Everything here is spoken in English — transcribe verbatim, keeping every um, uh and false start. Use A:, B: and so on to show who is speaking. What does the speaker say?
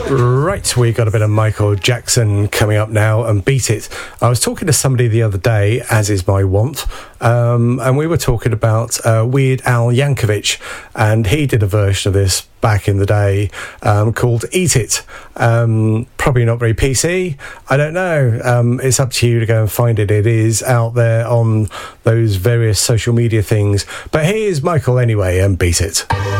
A: Right, we got a bit of Michael Jackson coming up now, and Beat It. I was talking to somebody the other day, as is my wont, um, and we were talking about uh, Weird Al Yankovic, and he did a version of this back in the day um, called Eat It. Um, probably not very P C, I don't know. Um, it's up to you to go and find it. It is out there on those various social media things. But here's Michael anyway, and Beat It.